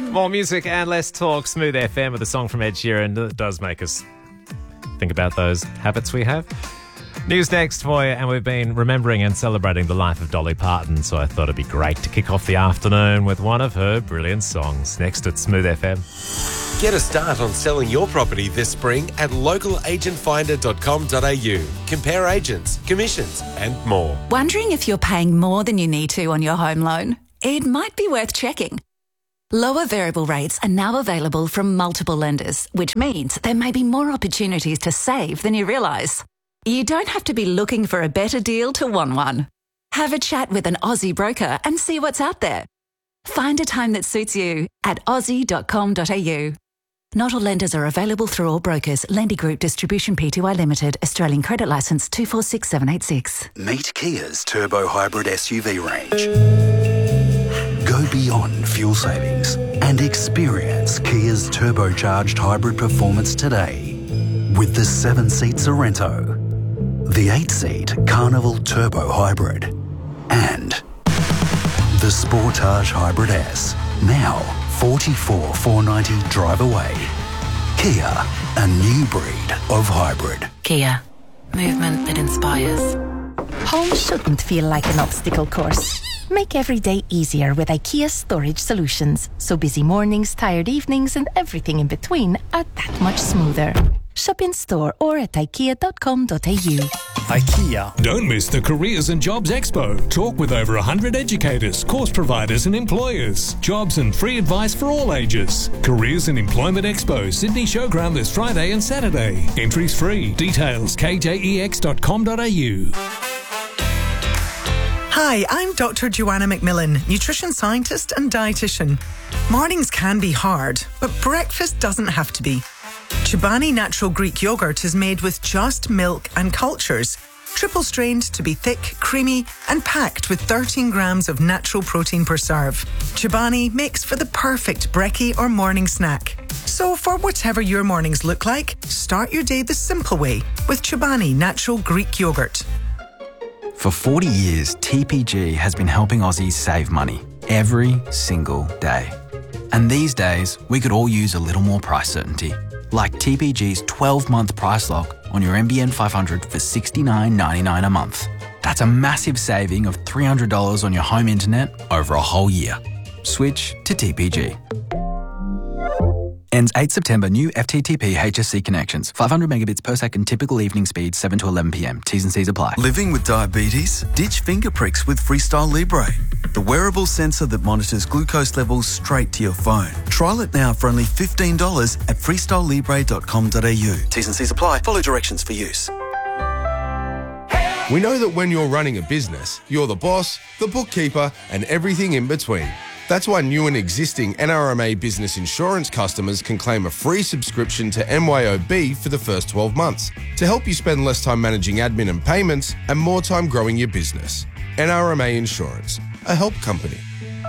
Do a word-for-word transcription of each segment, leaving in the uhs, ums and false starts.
More music and less talk. Smooth F M with a song from Ed Sheeran that does make us think about those habits we have. News next for you, and we've been remembering and celebrating the life of Dolly Parton, so I thought it'd be great to kick off the afternoon with one of her brilliant songs. Next at Smooth F M. Get a start on selling your property this spring at local agent finder dot com dot a u. Compare agents, commissions and more. Wondering if you're paying more than you need to on your home loan? It might be worth checking. Lower variable rates are now available from multiple lenders, which means there may be more opportunities to save than you realise. You don't have to be looking for a better deal to want one. Have a chat with an Aussie broker and see what's out there. Find a time that suits you at aussie dot com dot a u. Not all lenders are available through all brokers. Lendy Group Distribution Pty Limited. Australian Credit Licence two four six seven eight six. Meet Kia's Turbo Hybrid S U V range. Go beyond fuel savings and experience Kia's turbocharged hybrid performance today with the seven-seat Sorrento, the eight-seat Carnival Turbo Hybrid, and the Sportage Hybrid S. Now forty-four thousand four hundred ninety drive away. Kia, a new breed of hybrid. Kia, movement that inspires. Home shouldn't feel like an obstacle course. Make every day easier with IKEA Storage Solutions, so busy mornings, tired evenings and everything in between are that much smoother. Shop in store or at ikea dot com dot a u. IKEA. Don't miss the Careers and Jobs Expo. Talk with over one hundred educators, course providers and employers. Jobs and free advice for all ages. Careers and Employment Expo, Sydney Showground this Friday and Saturday. Entries free. Details k j e x dot com dot a u. Hi, I'm Doctor Joanna McMillan, nutrition scientist and dietitian. Mornings can be hard, but breakfast doesn't have to be. Chobani Natural Greek Yogurt is made with just milk and cultures, triple strained to be thick, creamy and packed with thirteen grams of natural protein per serve. Chobani makes for the perfect brekkie or morning snack. So for whatever your mornings look like, start your day the simple way with Chobani Natural Greek Yogurt. For forty years, T P G has been helping Aussies save money every single day. And these days, we could all use a little more price certainty. Like T P G's twelve-month price lock on your N B N five hundred for sixty-nine ninety-nine a month. That's a massive saving of three hundred dollars on your home internet over a whole year. Switch to T P G. Ends eighth September. New F T T P H S C connections. five hundred megabits per second typical evening speed, seven to eleven p m. T's and C's apply. Living with diabetes? Ditch finger pricks with Freestyle Libre, the wearable sensor that monitors glucose levels straight to your phone. Trial it now for only fifteen dollars at freestyle libre dot com dot a u. T's and C's apply. Follow directions for use. We know that when you're running a business, you're the boss, the bookkeeper, and everything in between. That's why new and existing N R M A Business Insurance customers can claim a free subscription to M Y O B for the first twelve months to help you spend less time managing admin and payments and more time growing your business. N R M A Insurance, a help company.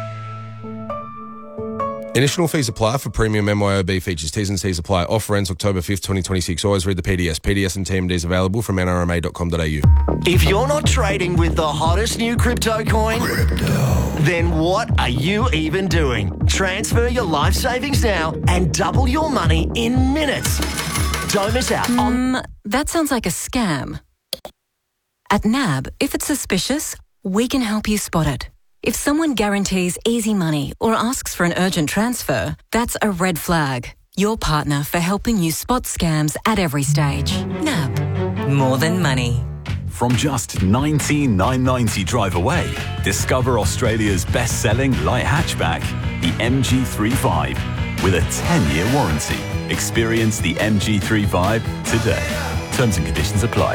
Initial fees apply for premium M Y O B features. T's and C's apply. Offer ends October fifth, twenty twenty-six. Always read the P D S. P D S and T M Ds available from N R M A dot com dot a u. If you're not trading with the hottest new crypto coin, crypto. Then what are you even doing? Transfer your life savings now and double your money in minutes. Don't miss out on... Um, that sounds like a scam. At N A B, if it's suspicious, we can help you spot it. If someone guarantees easy money or asks for an urgent transfer, that's a red flag. Your partner for helping you spot scams at every stage. N A B. More than money. From just nineteen thousand nine hundred ninety drive away, discover Australia's best-selling light hatchback, the M G thirty-five, with a ten-year warranty. Experience the M G thirty-five today. Terms and conditions apply.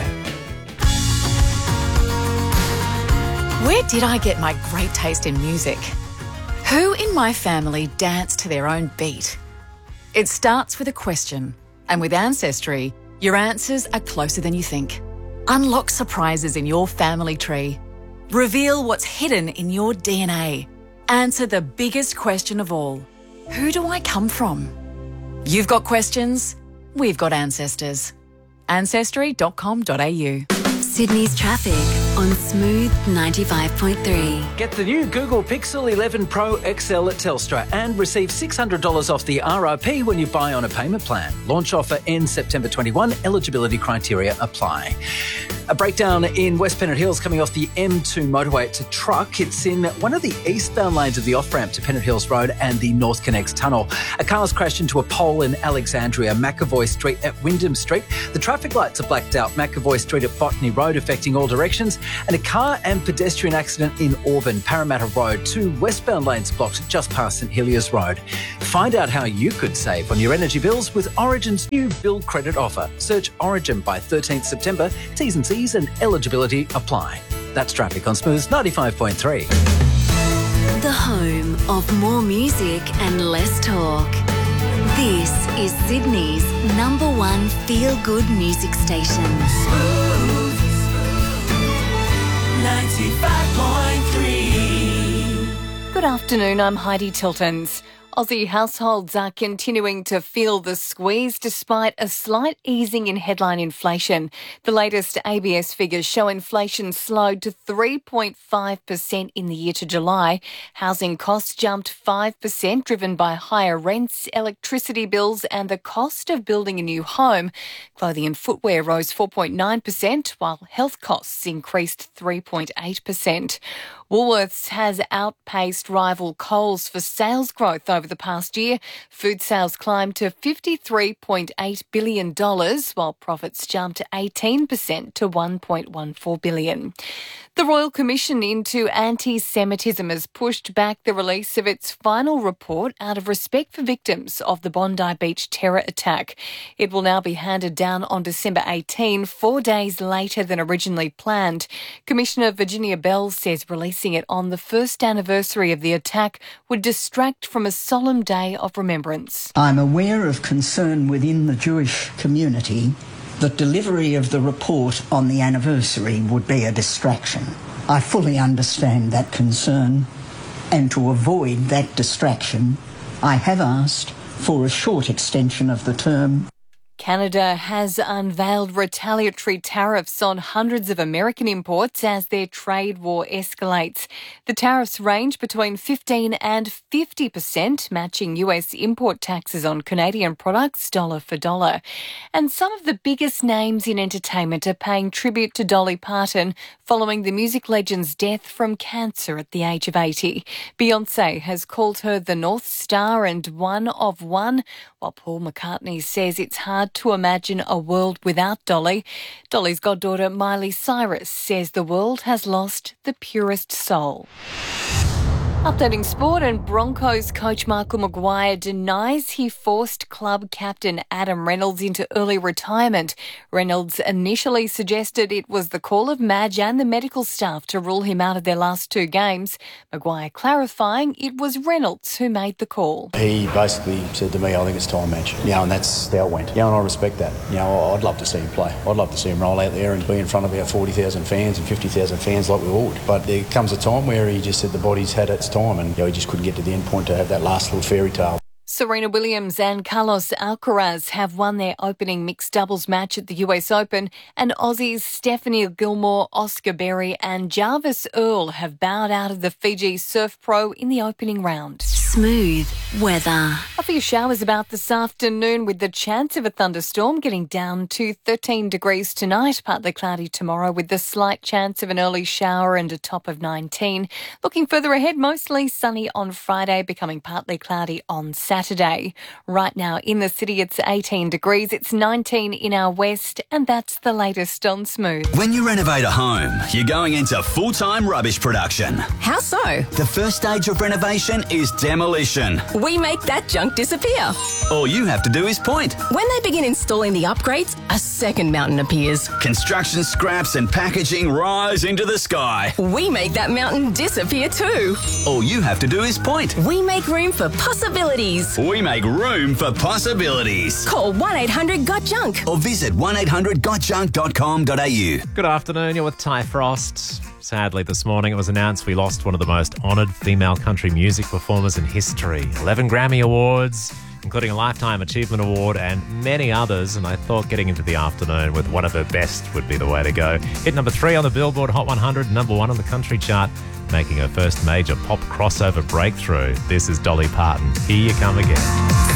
Where did I get my great taste in music? Who in my family dance to their own beat? It starts with a question, and with Ancestry, your answers are closer than you think. Unlock surprises in your family tree. Reveal what's hidden in your D N A. Answer the biggest question of all. Who do I come from? You've got questions, we've got ancestors. ancestry dot com dot a u. Sydney's traffic on Smooth ninety-five point three. Get the new Google Pixel eleven Pro X L at Telstra and receive six hundred dollars off the R R P when you buy on a payment plan. Launch offer ends September twenty-first. Eligibility criteria apply. A breakdown in West Pennant Hills coming off the M two motorway to Truck. It's in one of the eastbound lanes of the off-ramp to Pennant Hills Road and the North Connects Tunnel. A car's crashed into a pole in Alexandria, McAvoy Street at Wyndham Street. The traffic lights are blacked out, McAvoy Street at Botany Road, affecting all directions. And a car and pedestrian accident in Auburn, Parramatta Road. Two westbound lanes blocked just past St Heliers Road. Find out how you could save on your energy bills with Origin's new bill credit offer. Search Origin by thirteenth September. T's and C's and eligibility apply. That's traffic on Smooth ninety-five point three. The home of more music and less talk. This is Sydney's number one feel-good music station. Smooth ninety-five point three. Good afternoon, I'm Heidi Tiltons. Aussie households are continuing to feel the squeeze despite a slight easing in headline inflation. The latest A B S figures show inflation slowed to three point five percent in the year to July. Housing costs jumped five percent, driven by higher rents, electricity bills and the cost of building a new home. Clothing and footwear rose four point nine percent, while health costs increased three point eight percent. Woolworths has outpaced rival Coles for sales growth over the past year. Food sales climbed to fifty-three point eight billion dollars, while profits jumped eighteen percent to one point one four billion dollars. The Royal Commission into Anti-Semitism has pushed back the release of its final report out of respect for victims of the Bondi Beach terror attack. It will now be handed down on December eighteenth, four days later than originally planned. Commissioner Virginia Bell says releasing it on the first anniversary of the attack would distract from a solemn day of remembrance. I'm aware of concern within the Jewish community that delivery of the report on the anniversary would be a distraction. I fully understand that concern, and to avoid that distraction, I have asked for a short extension of the term. Canada has unveiled retaliatory tariffs on hundreds of American imports as their trade war escalates. The tariffs range between fifteen and fifty percent, matching U S import taxes on Canadian products dollar for dollar. And some of the biggest names in entertainment are paying tribute to Dolly Parton following the music legend's death from cancer at the age of eighty. Beyoncé has called her the North Star and one of one, while Paul McCartney says it's hard to imagine a world without Dolly. Dolly's goddaughter Miley Cyrus says the world has lost the purest soul. Updating sport, and Broncos coach Michael Maguire denies he forced club captain Adam Reynolds into early retirement. Reynolds initially suggested it was the call of Madge and the medical staff to rule him out of their last two games. Maguire clarifying it was Reynolds who made the call. He basically said to me, I think it's time, Madge. You know, and that's how it went. You know, and I respect that. You know, I'd love to see him play. I'd love to see him roll out there and be in front of our forty thousand fans and fifty thousand fans like we would. But there comes a time where he just said the body's had its time, and you know, he just couldn't get to the end point to have that last little fairy tale. Serena Williams and Carlos Alcaraz have won their opening mixed doubles match at the U S Open, and Aussies Stephanie Gilmore, Oscar Berry and Jarvis Earl have bowed out of the Fiji Surf Pro in the opening round. Smooth weather. A few showers about this afternoon with the chance of a thunderstorm, getting down to thirteen degrees tonight, partly cloudy tomorrow with the slight chance of an early shower and a top of nineteen. Looking further ahead, mostly sunny on Friday, becoming partly cloudy on Saturday. Right now in the city it's eighteen degrees, it's nineteen in our west, and that's the latest on Smooth. When you renovate a home, you're going into full-time rubbish production. How so? The first stage of renovation is demolition. We make that junk disappear. All you have to do is point. When they begin installing the upgrades, a second mountain appears. Construction scraps and packaging rise into the sky. We make that mountain disappear too. All you have to do is point. We make room for possibilities. We make room for possibilities. Call one eight hundred got junk or visit one eight hundred got junk dot com dot a u. Good afternoon, you're with Ty Frost. Sadly, this morning it was announced we lost one of the most honoured female country music performers in history. eleven Grammy Awards, including a Lifetime Achievement Award and many others. And I thought getting into the afternoon with one of her best would be the way to go. Hit number three on the Billboard Hot one hundred, number one on the country chart, making her first major pop crossover breakthrough. This is Dolly Parton. Here You Come Again.